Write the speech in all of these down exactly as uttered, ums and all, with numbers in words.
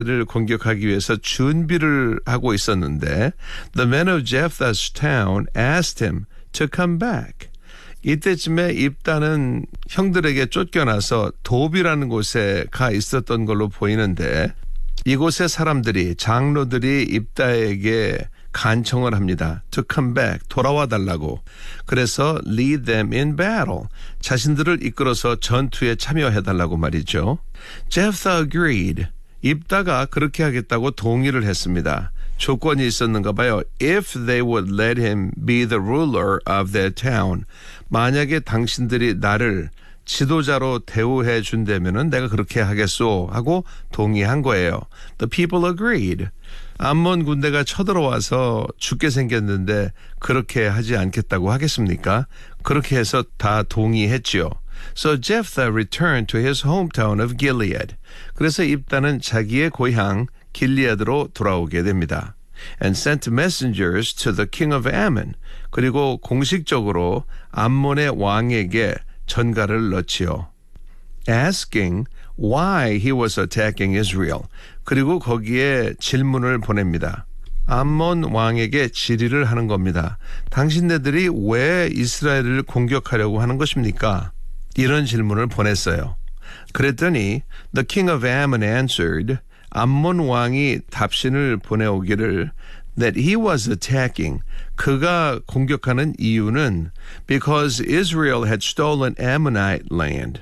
를 공격하기 위해서 준비를 하고 있었는데 the men of Jephthah's town asked him to come back. 이때쯤에 입다는 형들에게 쫓겨나서 도비라는 곳에 가 있었던 걸로 보이는데 이곳의 사람들이 장로들이 입다에게 간청을 합니다. To come back, 돌아와 달라고. 그래서 lead them in battle, 자신들을 이끌어서 전투에 참여해 달라고 말이죠. Jephthah agreed. 입다가 그렇게 하겠다고 동의를 했습니다. 조건이 있었는가 봐요. If they would let him be the ruler of their town. 만약에 당신들이 나를 지도자로 대우해 준다면은 내가 그렇게 하겠소 하고 동의한 거예요. The people agreed. 암몬 군대가 쳐들어와서 죽게 생겼는데 그렇게 하지 않겠다고 하겠습니까? 그렇게 해서 다 동의했지요. So Jephthah returned to his hometown of Gilead. 그래서 입다는 자기의 고향 길리아드로 돌아오게 됩니다. And sent messengers to the king of Ammon. 그리고 공식적으로 암몬의 왕에게 전가를 넣지요. Asking why he was attacking Israel. 그리고 거기에 질문을 보냅니다. 암몬 왕에게 질의를 하는 겁니다. 당신네들이 왜 이스라엘을 공격하려고 하는 것입니까? 이런 질문을 보냈어요. 그랬더니 the king of Ammon answered, 암몬 왕이 답신을 보내오기를 that he was attacking, 그가 공격하는 이유는 because Israel had stolen Ammonite land.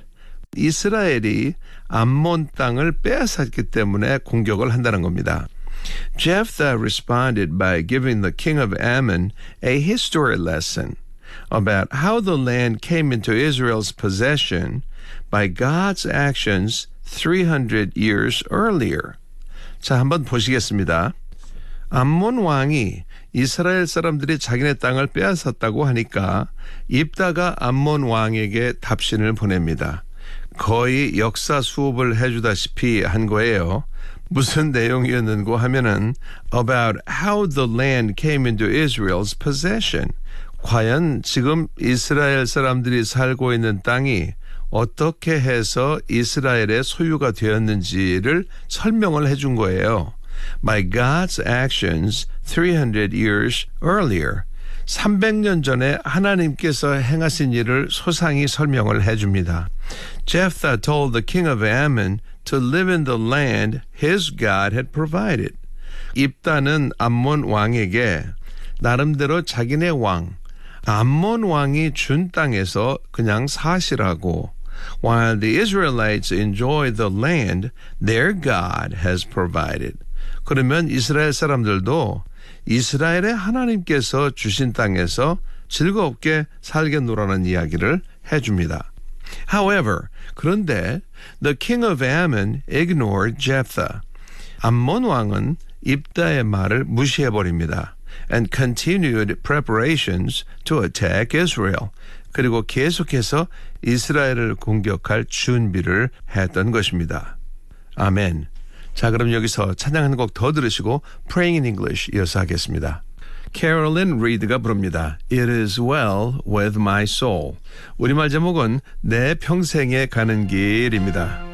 이스라엘이 암몬 땅을 빼앗았기 때문에 공격을 한다는 겁니다. Jephthah responded by giving the king of Ammon a history lesson about how the land came into Israel's possession by God's actions three hundred years earlier. 자, 한번 보시겠습니다. 암몬 왕이 이스라엘 사람들이 자기네 땅을 빼앗았다고 하니까 입다가 암몬 왕에게 답신을 보냅니다. 거의 역사 수업을 해주다시피 한 거예요. 무슨 내용이었는고 하면은 about how the land came into Israel's possession. 과연 지금 이스라엘 사람들이 살고 있는 땅이 어떻게 해서 이스라엘의 소유가 되었는지를 설명을 해준 거예요. By God's actions three hundred years earlier. 삼백 년 전에 하나님께서 행하신 일을 소상히 설명을 해줍니다. Jephthah told the king of Ammon to live in the land his God had provided. 입다는 암몬 왕에게 나름대로 자기네 왕, 암몬 왕이 준 땅에서 그냥 사시라고. While the Israelites enjoy the land their God has provided. 그러면 이스라엘 사람들도 이스라엘의 하나님께서 주신 땅에서 즐겁게 살겠노라는 이야기를 해줍니다. However, 그런데 the king of Ammon ignored Jephthah. 암몬 왕은 입다의 말을 무시해버립니다. And continued preparations to attack Israel. 그리고 계속해서 이스라엘을 공격할 준비를 했던 것입니다. 아멘. 자, 그럼 여기서 찬양 한 곡 더 들으시고 Praying in English 이어서 하겠습니다. 캐롤린 리드가 부릅니다. It is well with my soul. 우리말 제목은 내 평생에 가는 길입니다.